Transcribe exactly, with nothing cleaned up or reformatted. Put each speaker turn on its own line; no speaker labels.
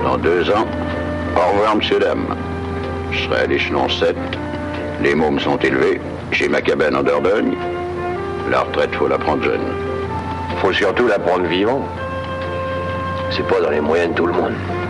Dans deux ans, au revoir, monsieur, dame. Je serai à l'échelon sept. Les mômes sont élevés. J'ai ma cabane en Dordogne. La retraite, faut la prendre jeune.
Faut surtout la prendre vivant. C'est pas dans les moyens de tout le monde.